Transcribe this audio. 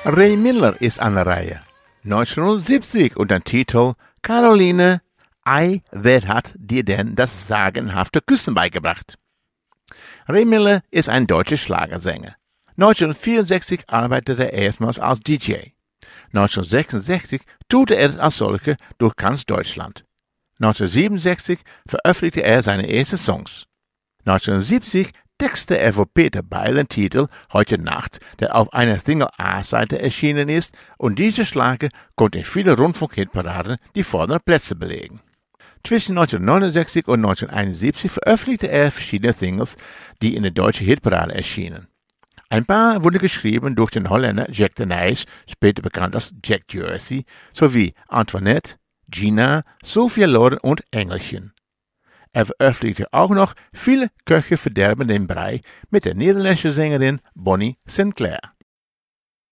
Ray Miller ist an der Reihe. 1970 unter dem Titel Caroline, ei, wer hat dir denn das sagenhafte Küssen beigebracht? Ray Miller ist ein deutscher Schlagersänger. 1964 arbeitete er erstmals als DJ. 1966 tourte er als solcher durch ganz Deutschland. 1967 veröffentlichte er seine ersten Songs. 1970 textete er für Peter Beil den Titel Heute Nacht, der auf einer Single A-Seite erschienen ist, und dieser Schlager konnte in viele Rundfunk-Hitparaden die vorderen Plätze belegen. Zwischen 1969 und 1971 veröffentlichte er verschiedene Singles, die in der deutschen Hitparade erschienen. Ein paar wurden geschrieben durch den Holländer Jack de Nijs, später bekannt als Jack Jersey, sowie Antoinette, Gina, Sophia Loren und Engelchen. Er veröffentlichte auch noch Viele Köche verderben den Brei mit der niederländischen Sängerin Bonnie Sinclair.